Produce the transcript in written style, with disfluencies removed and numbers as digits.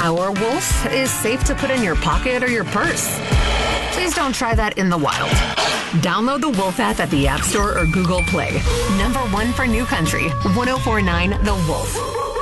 Our wolf is safe to put in your pocket or your purse. Please don't try that in the wild. Download the Wolf app at the App Store or Google Play. Number 1 for New Country, 104.9 The Wolf.